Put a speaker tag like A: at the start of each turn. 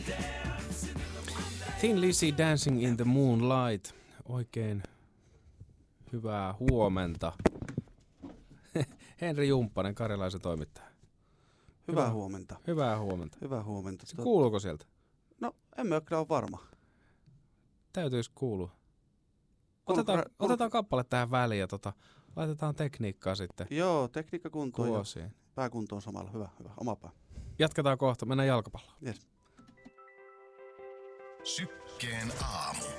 A: Thin Lizzy Dancing in the Moonlight. Oikein hyvää huomenta. Henri Jumppanen, Karjalaisen toimittaja.
B: Hyvää huomenta.
A: Hyvää huomenta.
B: Hyvää huomenta.
A: Kuuluuko sieltä?
B: No, en mä kyllä ole varma.
A: Täytyisi kuulua. Otetaan kappale tähän väliin ja laitetaan tekniikkaa sitten.
B: Joo, tekniikka kuntoon.
A: Kuosiin.
B: Pääkuntoon samalla. Hyvä. Oma pää.
A: Jatketaan kohta. Mennään jalkapalloon.
B: Yes.
C: Sykkeen aamu.